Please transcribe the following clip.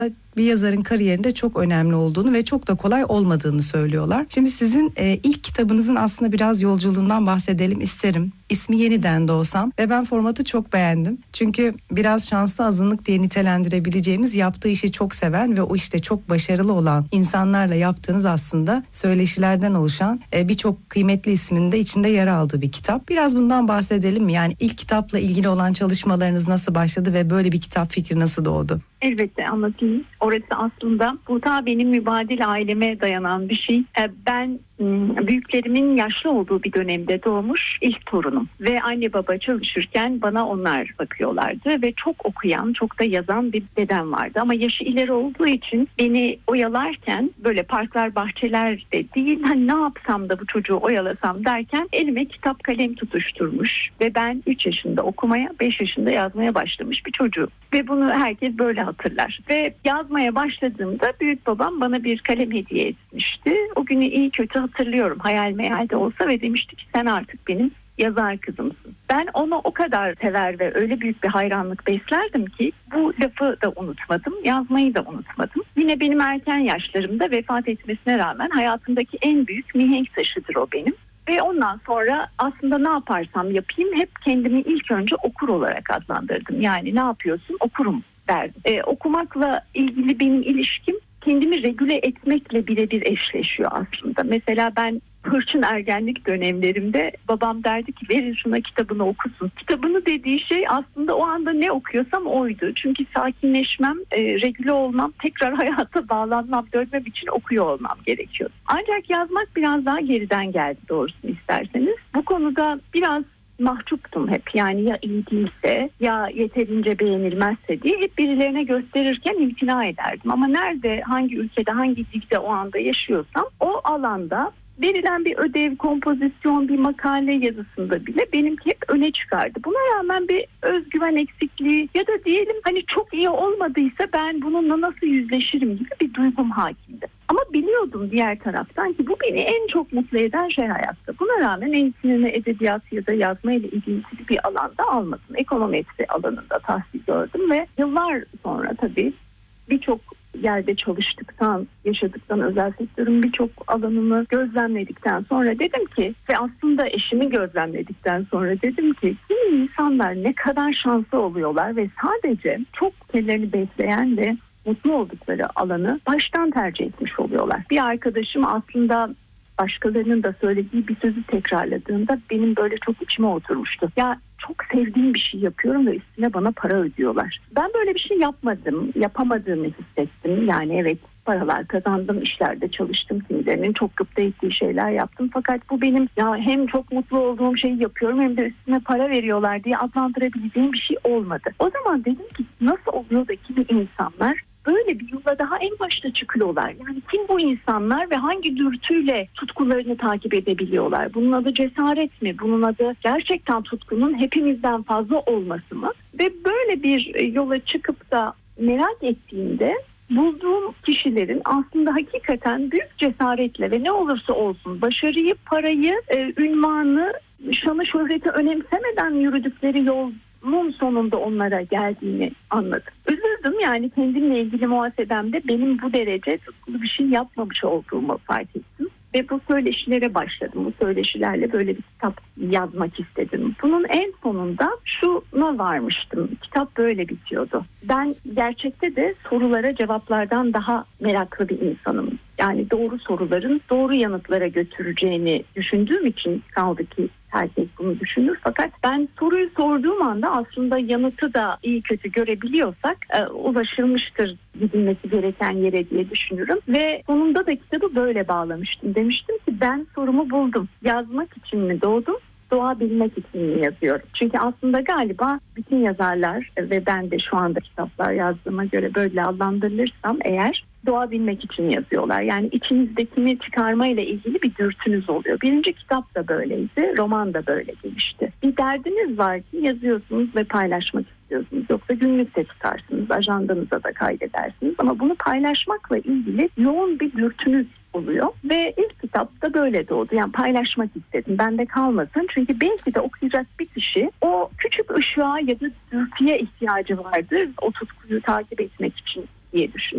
bir yazarın kariyerinde çok önemli olduğunu ve çok da kolay olmadığını söylüyorlar. Şimdi sizin ilk kitabınızın aslında biraz yolculuğundan bahsedelim isterim. İsmi Yeniden Doğsam ve ben formatı çok beğendim. Çünkü biraz şanslı azınlık diye nitelendirebileceğimiz, yaptığı işi çok seven ve o işte çok başarılı olan insanlarla yaptığınız aslında söyleşilerden oluşan birçok kıymetli isminin de içinde yer aldığı bir kitap. Biraz bundan bahsedelim mi? Yani ilk kitapla ilgili olan çalışmalarınız nasıl başladı ve böyle bir kitap fikri nasıl doğdu? Elbette anlatayım. Orası aslında bu ta benim mübadil aileme dayanan bir şey. Ben büyüklerimin yaşlı olduğu bir dönemde doğmuş ilk torunum. Ve anne baba çalışırken bana onlar bakıyorlardı. Ve çok okuyan, çok da yazan bir dedem vardı. Ama yaşı ileri olduğu için beni oyalarken böyle parklar, bahçeler de değil, hani ne yapsam da bu çocuğu oyalasam derken elime kitap kalem tutuşturmuş. Ve ben 3 yaşında okumaya, 5 yaşında yazmaya başlamış bir çocuğum. Ve bunu herkes böyle hatırlar. Ve yazmaya başladığımda büyük babam bana bir kalem hediye etmişti. O günü iyi kötü hatırlıyorum, hayal meyal de olsa, ve demişti ki sen artık benim yazar kızımsın. Ben onu o kadar sever ve öyle büyük bir hayranlık beslerdim ki bu lafı da unutmadım, yazmayı da unutmadım. Yine benim erken yaşlarımda vefat etmesine rağmen hayatımdaki en büyük mihenk taşıdır o benim. Ve ondan sonra aslında ne yaparsam yapayım hep kendimi ilk önce okur olarak adlandırdım. Yani ne yapıyorsun? Okurum derdim. Okumakla ilgili benim ilişkim kendimi regüle etmekle birebir eşleşiyor aslında. Mesela ben hırçın ergenlik dönemlerimde babam derdi ki verin şuna kitabını okusun. Kitabını dediği şey aslında o anda ne okuyorsam oydu. Çünkü sakinleşmem, regüle olmam, tekrar hayata bağlanmam, dönmem için okuyor olmam gerekiyor. Ancak yazmak biraz daha geriden geldi doğrusunu isterseniz. Bu konuda biraz mahcuptum hep. Yani ya iyi değilse ya yeterince beğenilmezse diye hep birilerine gösterirken imtina ederdim. Ama nerede, hangi ülkede, hangi dilde o anda yaşıyorsam o alanda verilen bir ödev, kompozisyon, bir makale yazısında bile benimki hep öne çıkardı. Buna rağmen bir özgüven eksikliği ya da diyelim hani çok iyi olmadıysa ben bununla nasıl yüzleşirim gibi bir duygum hakimdi. Ama biliyordum diğer taraftan ki bu beni en çok mutlu eden şey hayatta. Buna rağmen eğitimimi edebiyat ya da yazma ile ilgili bir alanda almadım. Ekonometri alanında tahsil gördüm ve yıllar sonra tabii birçok yerde çalıştıktan, yaşadıktan, özel sektörün birçok alanını gözlemledikten sonra dedim ki ve aslında eşimi gözlemledikten sonra dedim ki kimi insanlar ne kadar şanslı oluyorlar ve sadece çok kendilerini besleyen ve mutlu oldukları alanı baştan tercih etmiş oluyorlar. Bir arkadaşım aslında başkalarının da söylediği bir sözü tekrarladığında benim böyle çok içime oturmuştu. Ya çok sevdiğim bir şey yapıyorum ve üstüne bana para ödüyorlar. Ben böyle bir şey yapmadım, yapamadığımı hissettim. Yani evet paralar kazandım, işlerde çalıştım, kimilerinin çok gıpta ettiği şeyler yaptım. Fakat bu benim ya hem çok mutlu olduğum şeyi yapıyorum hem de üstüne para veriyorlar diye adlandırabileceğim bir şey olmadı. O zaman dedim ki nasıl oluyor da kimi insanlar böyle bir yola daha en başta çıkıyorlar. Yani kim bu insanlar ve hangi dürtüyle tutkularını takip edebiliyorlar? Bunun adı cesaret mi? Bunun adı gerçekten tutkunun hepimizden fazla olması mı? Ve böyle bir yola çıkıp da merak ettiğimde bulduğum kişilerin aslında hakikaten büyük cesaretle ve ne olursa olsun başarıyı, parayı, ünvanı, şanı, şöhreti önemsemeden yürüdükleri yolun sonunda onlara geldiğini anladım. Üzüldüm, yani kendimle ilgili muhasebemde benim bu derece tutkulu bir şey yapmamış olduğumu fark ettim. Ve bu söyleşilere başladım. Bu söyleşilerle böyle bir kitap yazmak istedim. Bunun en sonunda şuna varmıştım. Kitap böyle bitiyordu. Ben gerçekte de sorulara cevaplardan daha meraklı bir insanım. Yani doğru soruların doğru yanıtlara götüreceğini düşündüğüm için kaldı ki herkes bunu düşünür. Fakat ben soruyu sorduğum anda aslında yanıtı da iyi kötü görebiliyorsak ulaşılmıştır gidilmesi gereken yere diye düşünürüm. Ve sonunda da kitabı böyle bağlamıştım. Demiştim ki ben sorumu buldum. Yazmak için mi doğdum? Doğabilmek için mi yazıyorum? Çünkü aslında galiba bütün yazarlar ve ben de şu anda kitaplar yazdığıma göre böyle adlandırılırsam eğer doğabilmek için yazıyorlar. Yani içinizdekini çıkarmayla ilgili bir dürtünüz oluyor. Birinci kitap da böyleydi, roman da böyle gelişti. Bir derdiniz var ki yazıyorsunuz ve paylaşmak istiyorsunuz. Yoksa günlük de tutarsınız, ajandanıza da kaydedersiniz. Ama bunu paylaşmakla ilgili yoğun bir dürtünüz oluyor. Ve ilk kitap da böyle doğdu. Yani paylaşmak istedim. Bende kalmasın. Çünkü belki de okuyacak bir kişi o küçük ışığa ya da dürtüye ihtiyacı vardır. O tutkuyu takip etmek için diye düşünüyorum.